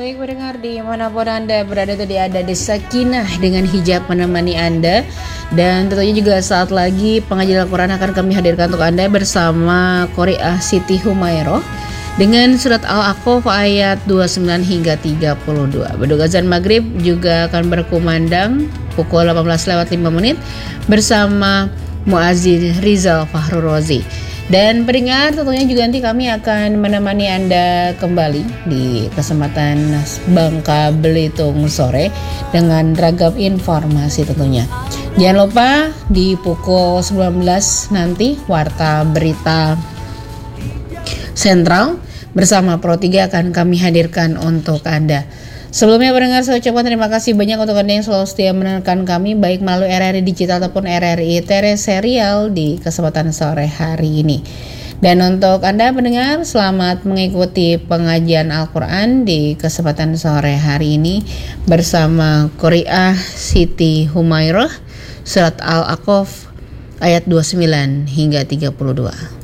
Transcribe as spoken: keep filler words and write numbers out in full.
Baik pendengar dimanapun Anda berada, tadi ada Desa Kinah dengan hijab menemani Anda. Dan tentunya juga saat lagi pengajian Al-Quran akan kami hadirkan untuk Anda bersama Qori'ah Siti Humairah dengan surat Al-A'qaf ayat dua puluh sembilan hingga tiga puluh dua. Beduk azan maghrib juga akan berkumandang pukul delapan belas lewat lima menit bersama Muazzin Rizal Fahrul Rozi. Dan pendengar, tentunya juga nanti kami akan menemani Anda kembali di kesempatan Bangka Belitung sore dengan ragam informasi tentunya. Jangan lupa di pukul sembilan belas nanti Warta Berita Sentral bersama Pro tiga akan kami hadirkan untuk Anda. Sebelumnya pendengar, saya ucapkan terima kasih banyak untuk Anda yang selalu setia mendengarkan kami baik melalui R R I Digital ataupun R R I Tereserial di kesempatan sore hari ini. Dan untuk Anda pendengar, selamat mengikuti pengajian Al-Quran di kesempatan sore hari ini bersama Qori'ah Siti Humairah surat Al-A'qaf ayat dua puluh sembilan hingga tiga puluh dua.